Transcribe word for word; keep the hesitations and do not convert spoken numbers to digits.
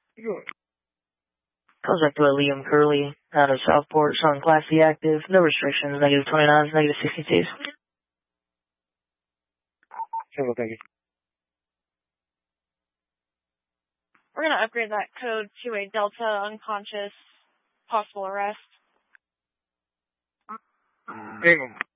Sure. Contact with Liam Curley out of Southport, showing Class C active, no restrictions, negative twenty-nines, negative sixty-twos. Sure, thank you. We're going to upgrade that code to a Delta unconscious possible arrest. Bingham.